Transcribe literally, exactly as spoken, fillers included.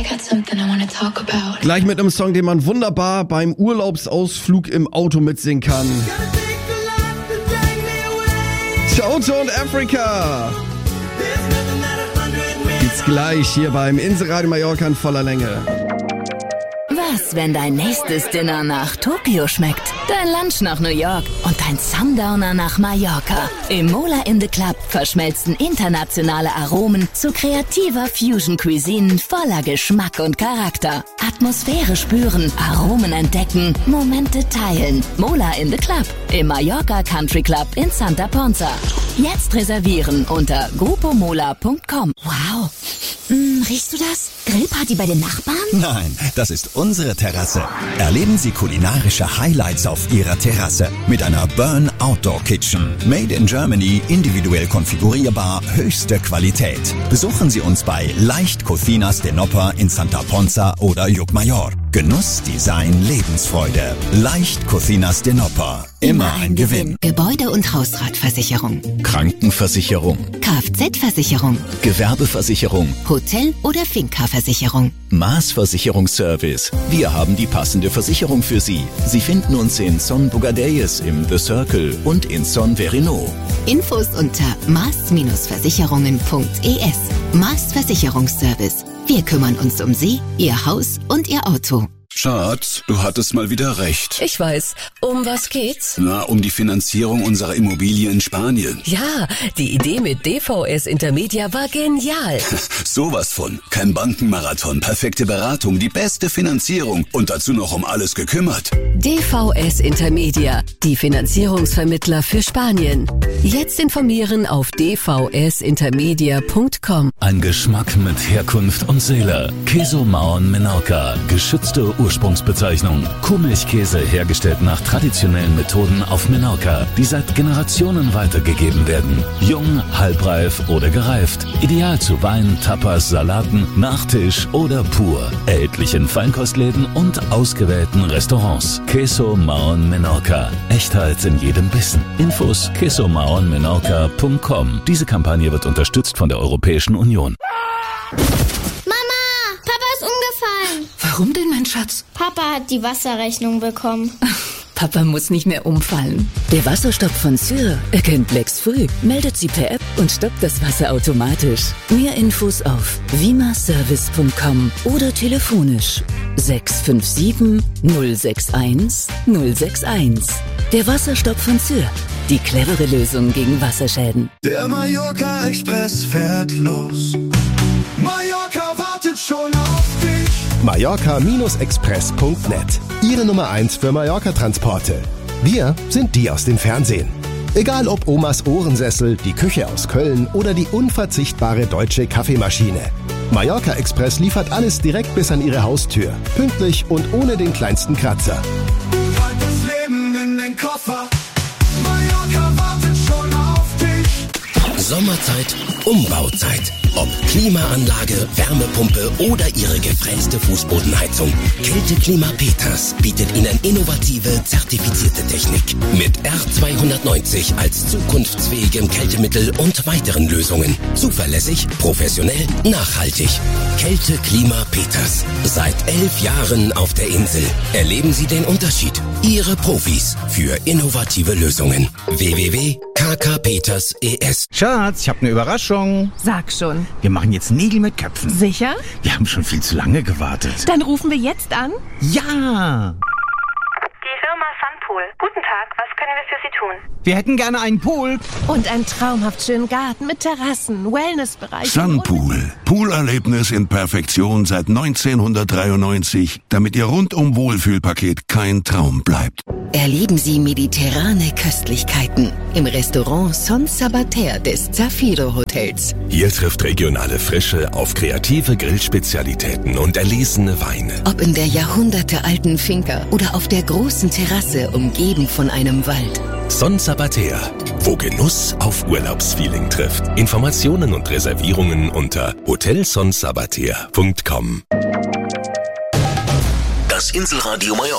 Gleich mit einem Song, den man wunderbar beim Urlaubsausflug im Auto mitsingen kann. Toto und Africa. Gibt's gleich hier beim Inselradio Mallorca in voller Länge. Was, wenn dein nächstes Dinner nach Tokio schmeckt, dein Lunch nach New York und dein Sundowner nach Mallorca? Im Mola in the Club verschmelzen internationale Aromen zu kreativer Fusion-Cuisine voller Geschmack und Charakter. Atmosphäre spüren, Aromen entdecken, Momente teilen. Mola in the Club im Mallorca Country Club in Santa Ponza. Jetzt reservieren unter grupomola punkt com. Wow. Mm, riechst du das? Grillparty bei den Nachbarn? Nein, das ist unsere Terrasse. Erleben Sie kulinarische Highlights auf Ihrer Terrasse mit einer Burn Outdoor Kitchen. Made in Germany, individuell konfigurierbar, höchste Qualität. Besuchen Sie uns bei Leicht Cocinas de Nopper in Santa Ponza oder Llucmajor. Genuss, Design, Lebensfreude. Leicht Cocinas de Nopper. Immer ein Gewinn. Gebäude- und Hausratversicherung. Krankenversicherung. Kfz-Versicherung. Gewerbeversicherung. Hotel- oder Finca-Versicherung. Maas-Versicherungsservice. Wir haben die passende Versicherung für Sie. Sie finden uns in Son Bugadeyes im The Circle und in Son Verino. Infos unter maas versicherungen punkt e s. Maas Versicherungsservice. Wir kümmern uns um Sie, Ihr Haus und Ihr Auto. Schatz, du hattest mal wieder recht. Ich weiß. Um was geht's? Na, um die Finanzierung unserer Immobilie in Spanien. Ja, die Idee mit D V S Intermedia war genial. Sowas von. Kein Bankenmarathon, perfekte Beratung, die beste Finanzierung und dazu noch um alles gekümmert. D V S Intermedia, die Finanzierungsvermittler für Spanien. Jetzt informieren auf d v s intermedia punkt com. Ein Geschmack mit Herkunft und Seele. Queso Mahon Menorca, geschützte Ursprungsbezeichnung. Kuhmilchkäse hergestellt nach traditionellen Methoden auf Menorca, die seit Generationen weitergegeben werden. Jung, halbreif oder gereift. Ideal zu Wein, Tapas, Salaten, Nachtisch oder pur. Erhältlich in Feinkostläden und ausgewählten Restaurants. Queso Mahon Menorca. Echtheit in jedem Bissen. Infos queso mahon menorca punkt com. Diese Kampagne wird unterstützt von der Europäischen Union. Umgefallen. Warum denn, mein Schatz? Papa hat die Wasserrechnung bekommen. Papa muss nicht mehr umfallen. Der Wasserstopp von Syr erkennt Lecks früh, meldet sie per App und stoppt das Wasser automatisch. Mehr Infos auf vimaservice punkt com oder telefonisch sechs fünf sieben null sechs eins null sechs eins. Der Wasserstopp von Syr. Die clevere Lösung gegen Wasserschäden. Der Mallorca Express fährt los. Mallorca wartet schon auf dich. Mallorca Express punkt net. Ihre Nummer eins für Mallorca-Transporte. Wir sind die aus dem Fernsehen. Egal ob Omas Ohrensessel, die Küche aus Köln oder die unverzichtbare deutsche Kaffeemaschine. Mallorca Express liefert alles direkt bis an Ihre Haustür. Pünktlich und ohne den kleinsten Kratzer. Halt das Leben in den Koffer. Mallorca wartet schon auf dich. Sommerzeit, Umbauzeit. Ob Klimaanlage, Wärmepumpe oder Ihre gefräste Fußbodenheizung. Kälteklima Peters bietet Ihnen innovative, zertifizierte Technik. Mit R zweihundertneunzig als zukunftsfähigem Kältemittel und weiteren Lösungen. Zuverlässig, professionell, nachhaltig. Kälteklima Peters. Seit elf Jahren auf der Insel. Erleben Sie den Unterschied. Ihre Profis für innovative Lösungen. w w w punkt k k peters punkt e s. Schatz, ich habe eine Überraschung. Sag schon. Wir machen jetzt Nägel mit Köpfen. Sicher? Wir haben schon viel zu lange gewartet. Dann rufen wir jetzt an. Ja! Die Firma Sunpool. Guten Tag, was können wir für Sie tun? Wir hätten gerne einen Pool. Und einen traumhaft schönen Garten mit Terrassen, Wellnessbereich. Sunpool. Poolerlebnis in Perfektion seit neunzehnhundertdreiundneunzig, damit Ihr rundum Wohlfühlpaket kein Traum bleibt. Erleben Sie mediterrane Köstlichkeiten im Restaurant Son Sabater des Zafiro Hotels. Hier trifft regionale Frische auf kreative Grillspezialitäten und erlesene Weine. Ob in der jahrhundertealten Finca oder auf der großen Terrasse umgeben von einem Wald. Son Sabater, wo Genuss auf Urlaubsfeeling trifft. Informationen und Reservierungen unter hotel son sabater punkt com. Das Inselradio Mallorca.